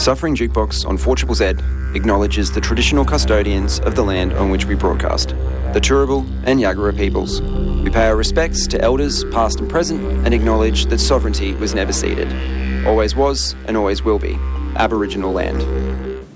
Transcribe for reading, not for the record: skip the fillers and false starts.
Suffering Jukebox on 4ZZZ acknowledges the traditional custodians of the land on which we broadcast, the Turrbal and Yagara peoples. We pay our respects to elders past and present and acknowledge that sovereignty was never ceded. Always was and always will be Aboriginal land.